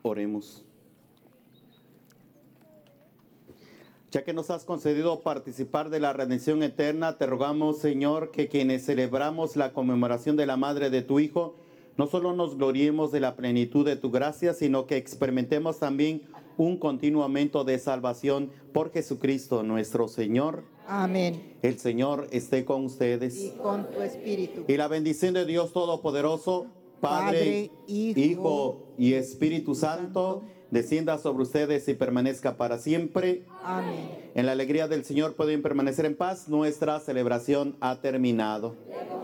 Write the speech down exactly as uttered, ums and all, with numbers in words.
Oremos. Ya que nos has concedido participar de la redención eterna, te rogamos, Señor, que quienes celebramos la conmemoración de la madre de tu Hijo, no solo nos gloriemos de la plenitud de tu gracia, sino que experimentemos también un continuo aumento de salvación por Jesucristo nuestro Señor. Amén. El Señor esté con ustedes. Y con tu espíritu. Y la bendición de Dios Todopoderoso, Padre, Padre, Hijo, Hijo y Espíritu Santo, descienda sobre ustedes y permanezca para siempre. Amén. En la alegría del Señor pueden permanecer en paz. Nuestra celebración ha terminado.